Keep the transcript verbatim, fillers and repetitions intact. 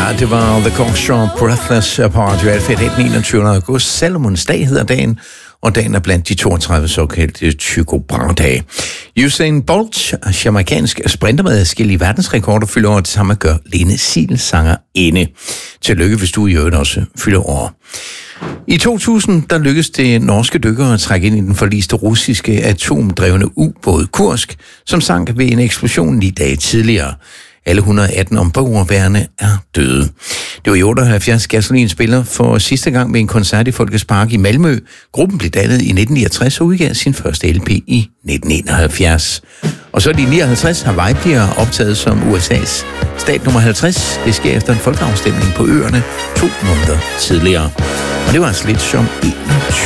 Ja, det var The Cockstraw Breathless på Radio Alfa den enogtyvende august. Salomons dag hedder dagen, og dagen er blandt de toogtredive såkaldte Tycho Brahe-dage. Usain Bolt, jamaikansk sprinter med adskillige verdensrekorder, fylder over. Det samme gør Lene Siel, sangerinde. Tillykke, hvis du i øvrigt også fylder over. I to tusind der lykkedes det norske dykkere at trække ind i den forliste russiske atomdrevne ubåd Kursk, som sank ved en eksplosion ni dage tidligere. Alle et hundrede og atten ombordværende er døde. Det var i otteoghalvfjerds Gasolin spiller for sidste gang med en koncert i Folkets Park i Malmø. Gruppen blev dannet i nitten niogtres og udgav sin første L P i nitten enoghalvfjerds. Og så er de nioghalvtreds Hawaii bliver optaget som U S A's stat nummer halvtreds. Det sker efter en folkeafstemning på øerne to måneder tidligere. Og det var altså lidt som enogtyve.